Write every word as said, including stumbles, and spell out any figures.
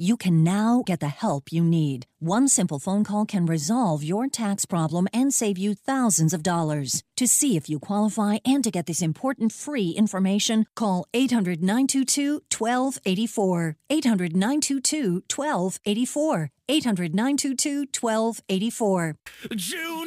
you can now get the help you need. One simple phone call can resolve your tax problem and save you thousands of dollars. To see if you qualify and to get this important free information, call eight hundred, nine two two, one two eight four. eight hundred, nine two two, one two eight four. eight hundred, nine two two, one two eight four. June